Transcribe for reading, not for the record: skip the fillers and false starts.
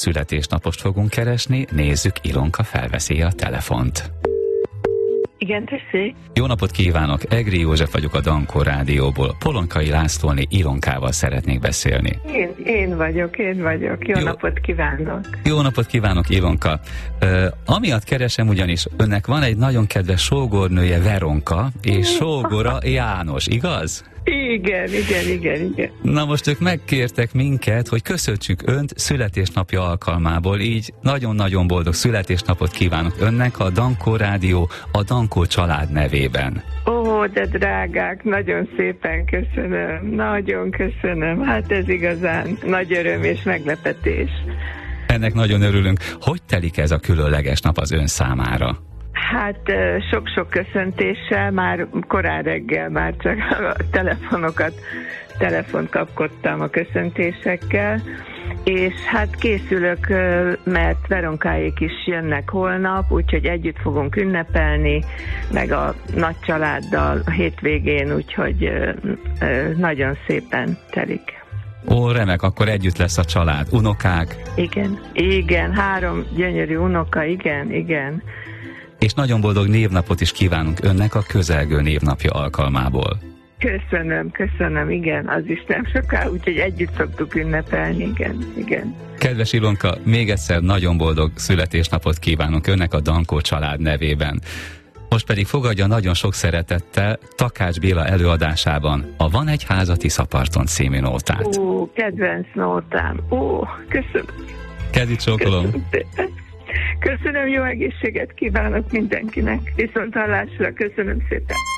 születésnapost fogunk keresni, nézzük, Ilonka felveszi a telefont. Igen, tessék. Jó napot kívánok, Egri József vagyok a Dankó Rádióból. Polonkai Lászlóné Ilonkával szeretnék beszélni. Én vagyok. Jó napot kívánok. Jó napot kívánok, Ilonka. Amiatt keresem, ugyanis önnek van egy nagyon kedves sógornője, Veronka, és sógora János, igaz? Igen. Na most ők megkértek minket, hogy köszöntsük önt születésnapja alkalmából, így nagyon-nagyon boldog születésnapot kívánok önnek a Dankó Rádió, a Dankó család nevében. Ó, de drágák, nagyon szépen köszönöm, nagyon köszönöm. Hát ez igazán nagy öröm és meglepetés. Ennek nagyon örülünk. Hogy telik ez a különleges nap az ön számára? Hát sok-sok köszöntéssel, már korán reggel már csak a telefont kapkodtam a köszöntésekkel, és hát készülök, mert Veronkáék is jönnek holnap, úgyhogy együtt fogunk ünnepelni, meg a nagy családdal a hétvégén, úgyhogy nagyon szépen telik. Ó, remek, akkor együtt lesz a család, unokák. Igen, 3 gyönyörű unoka, igen. És nagyon boldog névnapot is kívánunk önnek a közelgő névnapja alkalmából. Köszönöm, igen, az is nem soká, úgyhogy együtt szoktuk ünnepelni, igen. Kedves Ilonka, még egyszer nagyon boldog születésnapot kívánunk önnek a Dankó család nevében. Most pedig fogadja nagyon sok szeretettel Takács Béla előadásában a Van egy ház a Tiszaparton című nótát. Ó, kedvenc nótám, köszönöm. Kedvi csókolom. Köszönöm, jó egészséget kívánok mindenkinek. Viszonthallásra, köszönöm szépen.